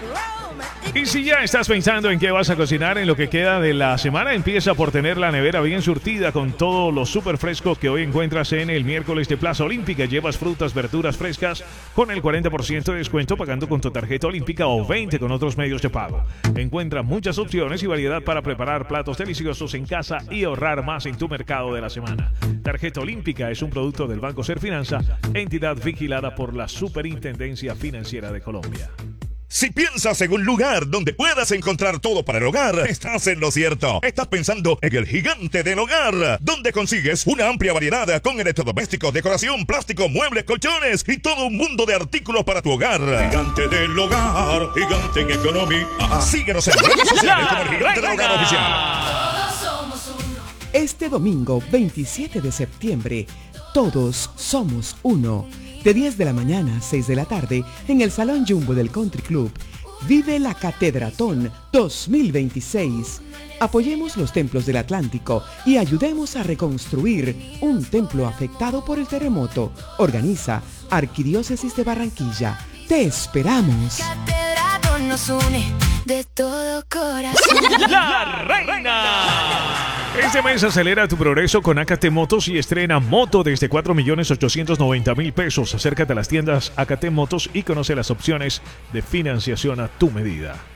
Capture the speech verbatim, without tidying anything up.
Y si ya estás pensando en qué vas a cocinar en lo que queda de la semana, empieza por tener la nevera bien surtida con todo lo súper fresco que hoy encuentras en el miércoles de Plaza Olímpica. Llevas frutas, verduras frescas con el cuarenta por ciento de descuento pagando con tu tarjeta olímpica o veinte con otros medios de pago. Encuentra muchas opciones y variedad para preparar platos deliciosos en casa y ahorrar más en tu mercado de la semana. Tarjeta Olímpica es un producto del Banco Serfinanza, entidad vigilada por la Superintendencia Financiera de Colombia. Si piensas en un lugar donde puedas encontrar todo para el hogar, estás en lo cierto. Estás pensando en el Gigante del Hogar, donde consigues una amplia variedad con electrodomésticos, decoración, plástico, muebles, colchones y todo un mundo de artículos para tu hogar. Gigante del Hogar, Gigante en Economía. Síguenos en redes sociales como el Gigante del Hogar Oficial. Este domingo veintisiete de septiembre, todos somos uno. De diez de la mañana a seis de la tarde, en el Salón Jumbo del Country Club, vive la Catedratón dos mil veintiséis. Apoyemos los templos del Atlántico y ayudemos a reconstruir un templo afectado por el terremoto. Organiza Arquidiócesis de Barranquilla. Te esperamos. Catedratón nos une de todo corazón. ¡La Reina! Este mes acelera tu progreso con A K T Motos y estrena moto desde cuatro millones ochocientos noventa mil pesos. Acércate a las tiendas A K T Motos y conoce las opciones de financiación a tu medida.